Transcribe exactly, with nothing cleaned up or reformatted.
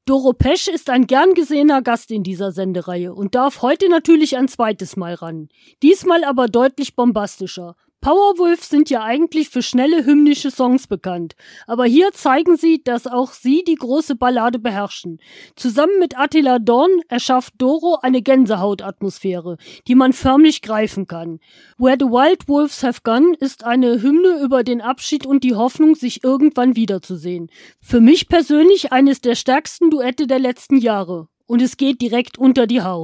Doro Pesch ist ein gern gesehener Gast in dieser Sendereihe und darf heute natürlich ein zweites Mal ran. Diesmal aber deutlich bombastischer. Powerwolf sind ja eigentlich für schnelle hymnische Songs bekannt, aber hier zeigen sie, dass auch sie die große Ballade beherrschen. Zusammen mit Attila Dorn erschafft Doro eine Gänsehautatmosphäre, die man förmlich greifen kann. Where the Wild Wolves Have Gone ist eine Hymne über den Abschied und die Hoffnung, sich irgendwann wiederzusehen. Für mich persönlich eines der stärksten Duette der letzten Jahre. Und es geht direkt unter die Haut.